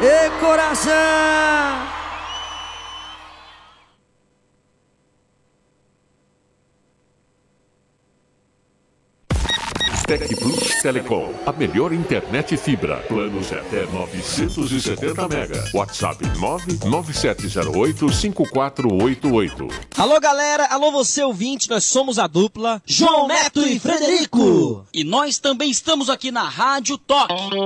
Ê, coração! Tec Plus Telecom, a melhor internet fibra. Planos até 970 mega. WhatsApp 997085488. Alô, galera. Alô, você ouvinte. Nós somos a dupla João Neto e Frederico. E nós também estamos aqui na Rádio Toque.